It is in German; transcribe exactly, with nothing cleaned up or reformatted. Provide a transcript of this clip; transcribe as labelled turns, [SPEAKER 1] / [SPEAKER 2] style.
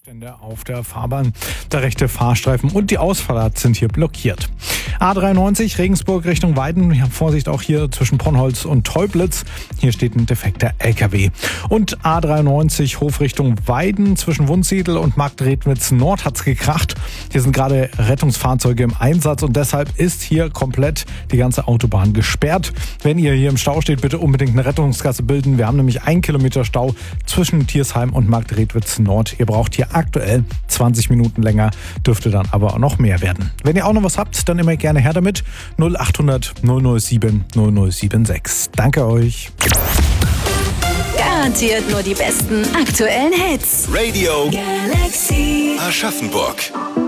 [SPEAKER 1] Stände auf der Fahrbahn. Der rechte Fahrstreifen und die Ausfahrt sind hier blockiert. A dreiundneunzig Regensburg Richtung Weiden. Wir haben Vorsicht auch hier zwischen Ponnholz und Teublitz. Hier steht ein defekter L K W. Und A dreiundneunzig Hof Richtung Weiden zwischen Wunsiedel und Marktredwitz Nord hat's gekracht. Hier sind gerade Rettungsfahrzeuge im Einsatz und deshalb ist hier komplett die ganze Autobahn gesperrt. Wenn ihr hier im Stau steht, bitte unbedingt eine Rettungsgasse bilden. Wir haben nämlich ein Kilometer Stau zwischen Tiersheim und Marktredwitz Nord. Ihr braucht hier aktuell zwanzig Minuten länger, dürfte dann aber auch noch mehr werden. Wenn ihr auch noch was habt, dann immer gerne her damit. null acht hundert null null sieben null null sieben sechs. Danke euch.
[SPEAKER 2] Garantiert nur die besten aktuellen Hits.
[SPEAKER 3] Radio
[SPEAKER 2] Galaxy
[SPEAKER 3] Aschaffenburg.